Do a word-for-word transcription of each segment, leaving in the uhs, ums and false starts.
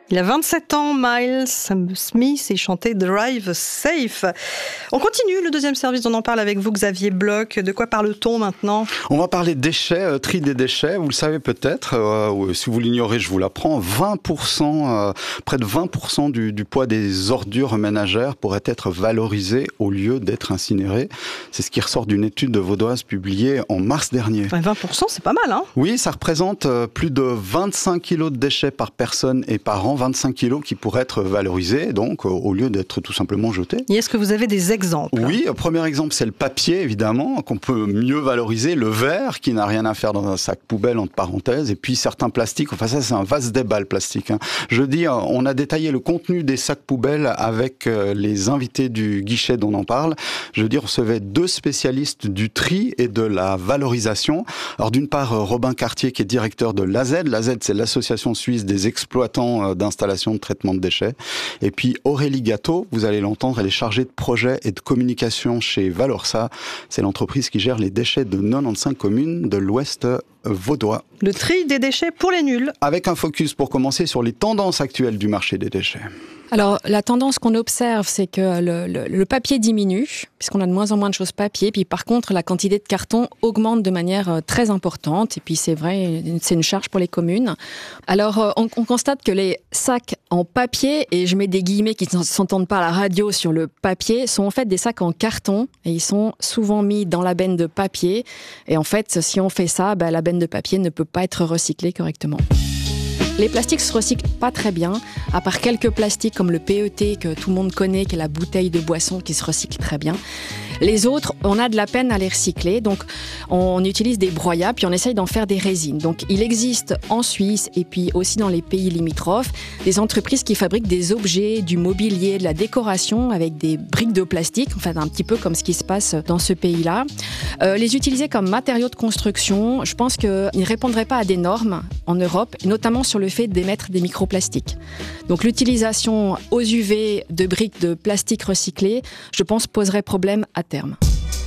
Il a vingt-sept ans, Miles Smith, et chantait Drive Safe. On continue le deuxième service, on en parle avec vous, Xavier Bloch. De quoi parle-t-on maintenant ? On va parler déchets, euh, tri des déchets. Vous le savez peut-être, euh, ou si vous l'ignorez, je vous l'apprends. vingt pour cent, euh, près de vingt pour cent du, du poids des ordures ménagères pourrait être valorisé au lieu d'être incinéré. C'est ce qui ressort d'une étude vaudoise publiée en mars dernier. vingt pour cent, c'est pas mal, hein ? Oui, ça représente euh, plus de vingt-cinq kilos de déchets par personne et par an. vingt-cinq kilos qui pourraient être valorisés, donc, au lieu d'être tout simplement jetés. Et est-ce que vous avez des exemples ? Oui, premier exemple, c'est le papier, évidemment, qu'on peut mieux valoriser. Le verre, qui n'a rien à faire dans un sac poubelle, entre parenthèses. Et puis, certains plastiques. Enfin, ça, c'est un vaste débat, le plastique. Hein. Je dis, on a détaillé le contenu des sacs poubelles avec les invités du guichet dont on parle. Je veux dire, on recevait deux spécialistes du tri et de la valorisation. Alors, d'une part, Robin Cartier, qui est directeur de l'A Z. L'A Z, c'est l'Association suisse des exploitants d'installations de traitement de déchets. Et puis Aurélie Gâteau, vous allez l'entendre, elle est chargée de projet et de communication chez Valorsa. C'est l'entreprise qui gère les déchets de quatre-vingt-quinze communes de l'Ouest vaudois. Le tri des déchets pour les nuls. Avec un focus pour commencer sur les tendances actuelles du marché des déchets. Alors, la tendance qu'on observe, c'est que le, le, le papier diminue, puisqu'on a de moins en moins de choses papier. Puis par contre, la quantité de carton augmente de manière très importante. Et puis c'est vrai, c'est une charge pour les communes. Alors, on, on constate que les sacs en papier, et je mets des guillemets qui ne s'entendent pas à la radio sur le papier, sont en fait des sacs en carton. Et ils sont souvent mis dans la benne de papier. Et en fait, si on fait ça, ben, la benne de papier ne peut pas être recyclée correctement. Les plastiques se recyclent pas très bien, à part quelques plastiques comme le P E T que tout le monde connaît, qui est la bouteille de boisson qui se recycle très bien. Les autres, on a de la peine à les recycler, donc on utilise des broyats, puis on essaye d'en faire des résines. Donc il existe en Suisse et puis aussi dans les pays limitrophes des entreprises qui fabriquent des objets, du mobilier, de la décoration avec des briques de plastique, en fait un petit peu comme ce qui se passe dans ce pays-là. Euh, les utiliser comme matériaux de construction, je pense qu'ils ne répondraient pas à des normes en Europe, notamment sur le fait d'émettre des microplastiques. Donc l'utilisation aux U V de briques de plastique recyclées, je pense, poserait problème à terme.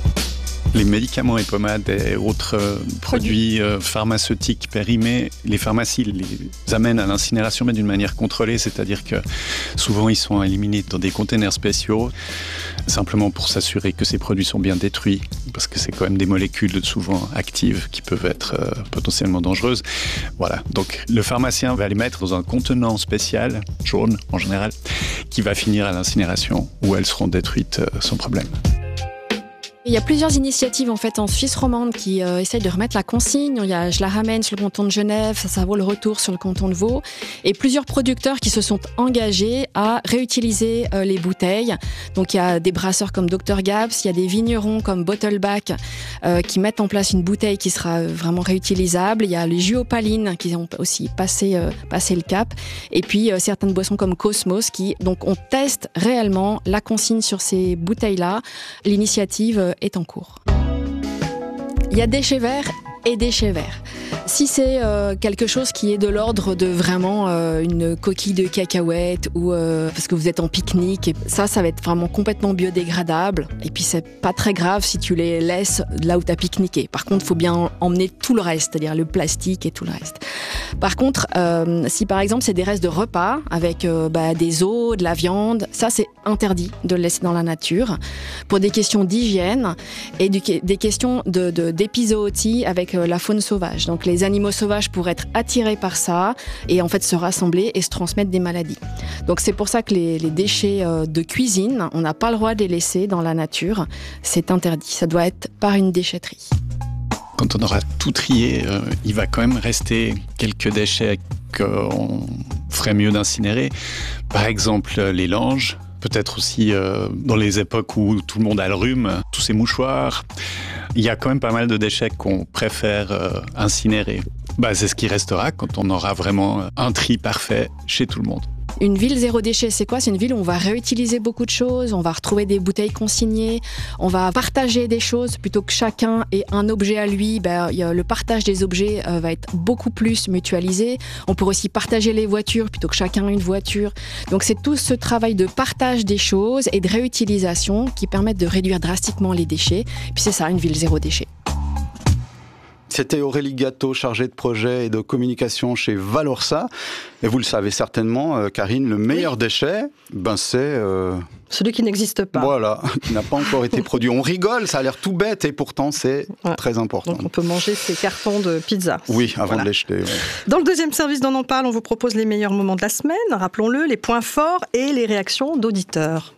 Les médicaments et pommades et autres euh, produits euh, pharmaceutiques périmés, les pharmacies les amènent à l'incinération, mais d'une manière contrôlée, c'est-à-dire que souvent ils sont éliminés dans des containers spéciaux, simplement pour s'assurer que ces produits sont bien détruits, parce que c'est quand même des molécules souvent actives qui peuvent être euh, potentiellement dangereuses. Voilà, donc le pharmacien va les mettre dans un contenant spécial, jaune en général, qui va finir à l'incinération, où elles seront détruites euh, sans problème. Il y a plusieurs initiatives en fait en Suisse romande qui euh, essayent de remettre la consigne. Il y a Je la ramène sur le canton de Genève, ça, ça vaut le retour sur le canton de Vaud. Et plusieurs producteurs qui se sont engagés à réutiliser euh, les bouteilles. Donc il y a des brasseurs comme docteur Gabs, il y a des vignerons comme Bottleback euh, qui mettent en place une bouteille qui sera vraiment réutilisable. Il y a les jus Opaline qui ont aussi passé, euh, passé le cap. Et puis euh, certaines boissons comme Cosmos qui, donc on teste réellement la consigne sur ces bouteilles-là. L'initiative euh, est en cours. Il y a déchets verts et déchets verts. Si c'est euh, quelque chose qui est de l'ordre de vraiment euh, une coquille de cacahuète ou euh, parce que vous êtes en pique-nique, et ça, ça va être vraiment complètement biodégradable. Et puis c'est pas très grave si tu les laisses là où tu as pique-niqué. Par contre, il faut bien emmener tout le reste, c'est-à-dire le plastique et tout le reste. Par contre, euh, si par exemple c'est des restes de repas avec euh, bah, des os, de la viande, ça c'est interdit de le laisser dans la nature pour des questions d'hygiène et du, des questions de, de, d'épizootie avec euh, la faune sauvage. Donc les animaux sauvages pourraient être attirés par ça et en fait se rassembler et se transmettre des maladies. Donc c'est pour ça que les, les déchets euh, de cuisine, on n'a pas le droit de les laisser dans la nature. C'est interdit. Ça doit être par une déchetterie. Quand on aura tout trié, euh, il va quand même rester quelques déchets qu'on ferait mieux d'incinérer. Par exemple, les langes. Peut-être aussi euh, dans les époques où tout le monde a le rhume, tous ces mouchoirs. Il y a quand même pas mal de déchets qu'on préfère euh, incinérer. Bah, c'est ce qui restera quand on aura vraiment un tri parfait chez tout le monde. Une ville zéro déchet, c'est quoi ? C'est une ville où on va réutiliser beaucoup de choses, on va retrouver des bouteilles consignées, on va partager des choses plutôt que chacun ait un objet à lui. Ben, y a le partage des objets euh, va être beaucoup plus mutualisé. On pourrait aussi partager les voitures plutôt que chacun une voiture. Donc c'est tout ce travail de partage des choses et de réutilisation qui permettent de réduire drastiquement les déchets. Puis c'est ça, une ville zéro déchet. C'était Aurélie Gâteau, chargée de projet et de communication chez Valorsa. Et vous le savez certainement, euh, Karine, le meilleur oui. déchet, ben c'est... Euh... celui qui n'existe pas. Voilà, qui n'a pas encore été produit. On rigole, ça a l'air tout bête et pourtant c'est ouais. très important. Donc on peut manger ces cartons de pizza. Oui, avant voilà. de les jeter. Ouais. Dans le deuxième service d'On en parle, on vous propose les meilleurs moments de la semaine, rappelons-le, les points forts et les réactions d'auditeurs.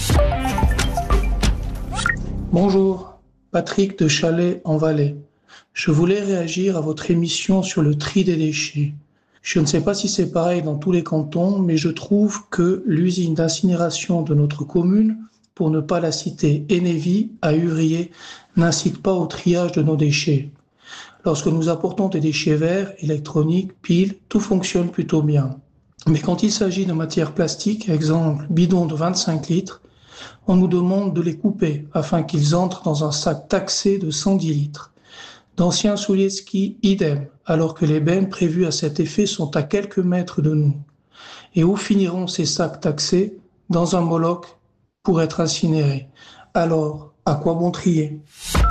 Bonjour, Patrick de Chalais en Valais. Je voulais réagir à votre émission sur le tri des déchets. Je ne sais pas si c'est pareil dans tous les cantons, mais je trouve que l'usine d'incinération de notre commune, pour ne pas la citer, Enevy, à Uvrier, n'incite pas au triage de nos déchets. Lorsque nous apportons des déchets verts, électroniques, piles, tout fonctionne plutôt bien. Mais quand il s'agit de matières plastiques, exemple bidons de vingt-cinq litres, on nous demande de les couper afin qu'ils entrent dans un sac taxé de cent dix litres. D'anciens souliers de ski, idem, alors que les bennes prévues à cet effet sont à quelques mètres de nous. Et où finiront ces sacs taxés? Dans un Moloch pour être incinérés. Alors, à quoi bon trier?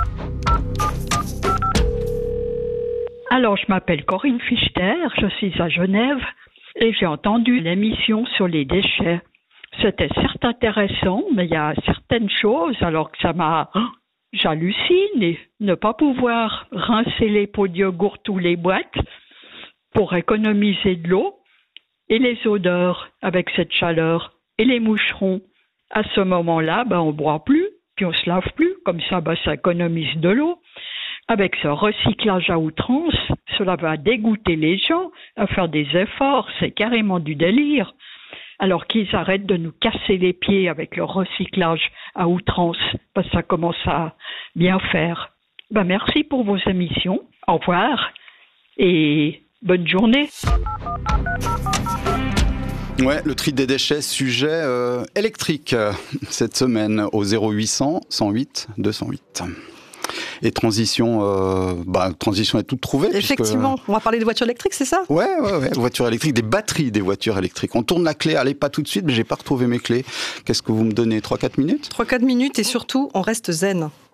Alors, je m'appelle Corinne Fichter, je suis à Genève et j'ai entendu l'émission sur les déchets. C'était certes intéressant, mais il y a certaines choses, alors que ça m'a... J'hallucine et ne pas pouvoir rincer les pots de yogourt ou les boîtes pour économiser de l'eau et les odeurs avec cette chaleur et les moucherons. À ce moment-là, ben, on boit plus, puis on se lave plus, comme ça, ben, ça économise de l'eau. Avec ce recyclage à outrance, cela va dégoûter les gens à faire des efforts, c'est carrément du délire. Alors qu'ils arrêtent de nous casser les pieds avec le recyclage à outrance, parce que ça commence à bien faire. Ben merci pour vos émissions. Au revoir et bonne journée. Ouais, le tri des déchets, sujet euh, électrique cette semaine au zéro huit cent, cent huit, deux cent huit. Et transition, euh, bah, transition est toute trouvée. Effectivement, puisque... on va parler des voitures électriques, c'est ça? Ouais, ouais, ouais, voitures électriques, des batteries des voitures électriques. On tourne la clé, allez, pas tout de suite, mais j'ai pas retrouvé mes clés. Qu'est-ce que vous me donnez? trois quatre minutes? trois quatre minutes et surtout, on reste zen.